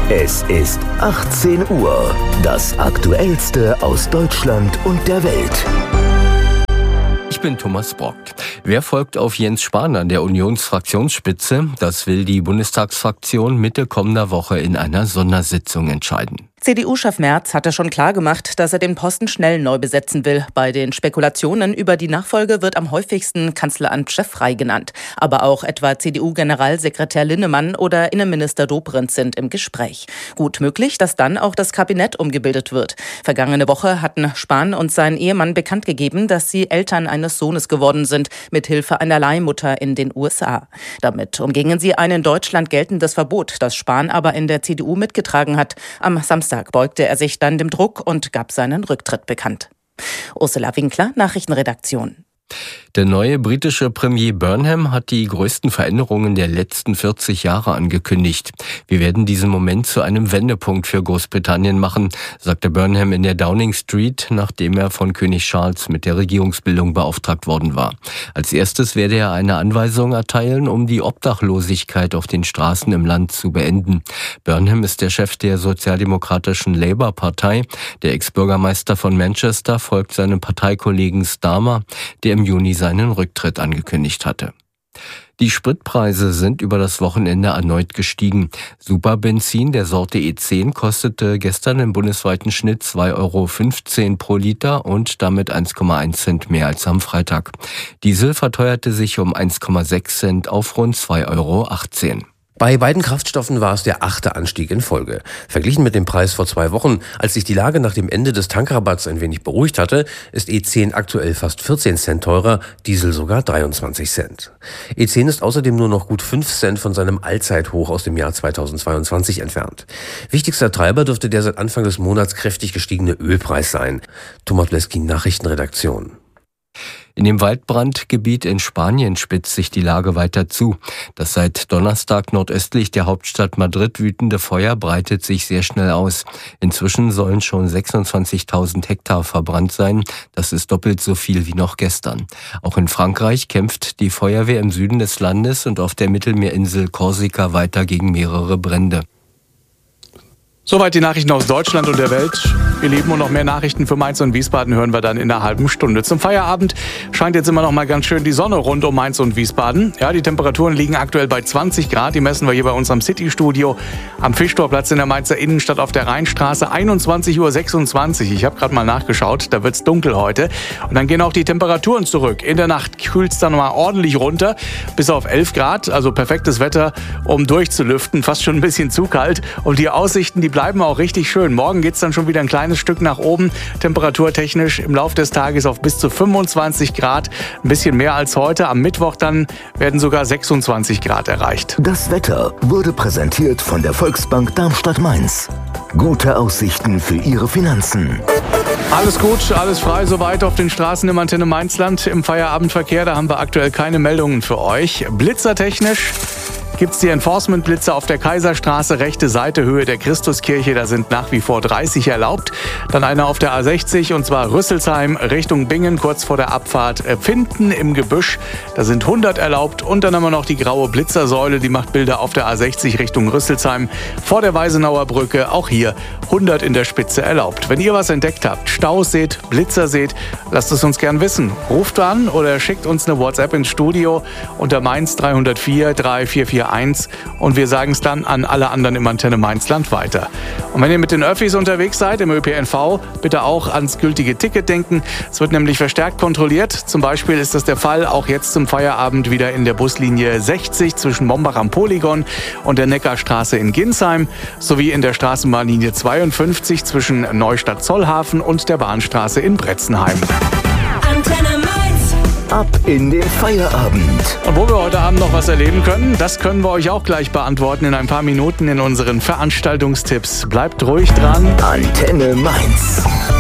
Es ist 18 Uhr. Das Aktuellste aus Deutschland und der Welt. Ich bin Thomas Brock. Wer folgt auf Jens Spahn an der Unionsfraktionsspitze? Das will die Bundestagsfraktion Mitte kommender Woche in einer Sondersitzung entscheiden. CDU-Chef Merz hatte schon klargemacht, dass er den Posten schnell neu besetzen will. Bei den Spekulationen über die Nachfolge wird am häufigsten Kanzleramtschef Frey genannt. Aber auch etwa CDU-Generalsekretär Linnemann oder Innenminister Dobrindt sind im Gespräch. Gut möglich, dass dann auch das Kabinett umgebildet wird. Vergangene Woche hatten Spahn und sein Ehemann bekannt gegeben, dass sie Eltern eines Sohnes geworden sind, mit Hilfe einer Leihmutter in den USA. Damit umgingen sie ein in Deutschland geltendes Verbot, das Spahn aber in der CDU mitgetragen hat. Am Samstag beugte er sich dann dem Druck und gab seinen Rücktritt bekannt. Ursula Winkler, Nachrichtenredaktion. Der neue britische Premier Burnham hat die größten Veränderungen der letzten 40 Jahre angekündigt. Wir werden diesen Moment zu einem Wendepunkt für Großbritannien machen, sagte Burnham in der Downing Street, nachdem er von König Charles mit der Regierungsbildung beauftragt worden war. Als erstes werde er eine Anweisung erteilen, um die Obdachlosigkeit auf den Straßen im Land zu beenden. Burnham ist der Chef der sozialdemokratischen Labour-Partei. Der Ex-Bürgermeister von Manchester folgt seinem Parteikollegen Starmer, der im Juni seinen Rücktritt angekündigt hatte. Die Spritpreise sind über das Wochenende erneut gestiegen. Superbenzin der Sorte E10 kostete gestern im bundesweiten Schnitt 2,15 € pro Liter und damit 1,1 Cent mehr als am Freitag. Diesel verteuerte sich um 1,6 Cent auf rund 2,18 €. Bei beiden Kraftstoffen war es der 8. Anstieg in Folge. Verglichen mit dem Preis vor 2 Wochen, als sich die Lage nach dem Ende des Tankrabatts ein wenig beruhigt hatte, ist E10 aktuell fast 14 Cent teurer, Diesel sogar 23 Cent. E10 ist außerdem nur noch gut 5 Cent von seinem Allzeithoch aus dem Jahr 2022 entfernt. Wichtigster Treiber dürfte der seit Anfang des Monats kräftig gestiegene Ölpreis sein. Thomas Bleski, Nachrichtenredaktion. In dem Waldbrandgebiet in Spanien spitzt sich die Lage weiter zu. Das seit Donnerstag nordöstlich der Hauptstadt Madrid wütende Feuer breitet sich sehr schnell aus. Inzwischen sollen schon 26.000 Hektar verbrannt sein. Das ist doppelt so viel wie noch gestern. Auch in Frankreich kämpft die Feuerwehr im Süden des Landes und auf der Mittelmeerinsel Korsika weiter gegen mehrere Brände. Soweit die Nachrichten aus Deutschland und der Welt. Ihr Lieben, und noch mehr Nachrichten für Mainz und Wiesbaden hören wir dann in einer halben Stunde. Zum Feierabend scheint jetzt immer noch mal ganz schön die Sonne rund um Mainz und Wiesbaden. Ja, die Temperaturen liegen aktuell bei 20 Grad. Die messen wir hier bei uns am City-Studio am Fischtorplatz in der Mainzer Innenstadt auf der Rheinstraße. 21:26 Uhr. Ich habe gerade mal nachgeschaut. Da wird's dunkel heute. Und dann gehen auch die Temperaturen zurück. In der Nacht kühlt es dann mal ordentlich runter. Bis auf 11 Grad. Also perfektes Wetter, um durchzulüften. Fast schon ein bisschen zu kalt. Und die Aussichten, die bleiben auch richtig schön. Morgen geht's dann schon wieder ein kleines Stück nach oben. Temperaturtechnisch im Laufe des Tages auf bis zu 25 Grad. Ein bisschen mehr als heute. Am Mittwoch dann werden sogar 26 Grad erreicht. Das Wetter wurde präsentiert von der Volksbank Darmstadt-Mainz. Gute Aussichten für Ihre Finanzen. Alles gut, alles frei soweit auf den Straßen im Antenne Mainzland. Im Feierabendverkehr, da haben wir aktuell keine Meldungen für euch. Blitzertechnisch gibt's die Enforcement-Blitzer auf der Kaiserstraße, rechte Seite, Höhe der Christuskirche. Da sind nach wie vor 30 erlaubt. Dann einer auf der A60, und zwar Rüsselsheim Richtung Bingen, kurz vor der Abfahrt Pfinden im Gebüsch. Da sind 100 erlaubt. Und dann haben wir noch die graue Blitzersäule, die macht Bilder auf der A60 Richtung Rüsselsheim vor der Weisenauer Brücke. Auch hier 100 in der Spitze erlaubt. Wenn ihr was entdeckt habt, Staus seht, Blitzer seht, lasst es uns gern wissen. Ruft an oder schickt uns eine WhatsApp ins Studio unter Mainz 304 3441 und wir sagen es dann an alle anderen im Antenne Mainzland weiter. Und wenn ihr mit den Öffis unterwegs seid, im ÖPNV, bitte auch ans gültige Ticket denken. Es wird nämlich verstärkt kontrolliert. Zum Beispiel ist das der Fall auch jetzt zum Feierabend wieder in der Buslinie 60 zwischen Mombach am Polygon und der Neckarstraße in Ginsheim sowie in der Straßenbahnlinie 52 zwischen Neustadt-Zollhafen und der Bahnstraße in Bretzenheim. Antenne Mainz. Ab in den Feierabend. Und wo wir heute Abend noch was erleben können, das können wir euch auch gleich beantworten in ein paar Minuten in unseren Veranstaltungstipps. Bleibt ruhig dran. Antenne Mainz.